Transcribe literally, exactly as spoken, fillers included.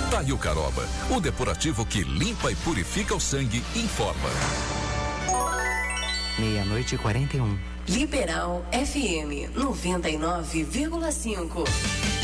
Daí o Caroba, o depurativo que limpa e purifica o sangue, informa. Meia-noite e quarenta e um. Liberal F M noventa e nove vírgula cinco.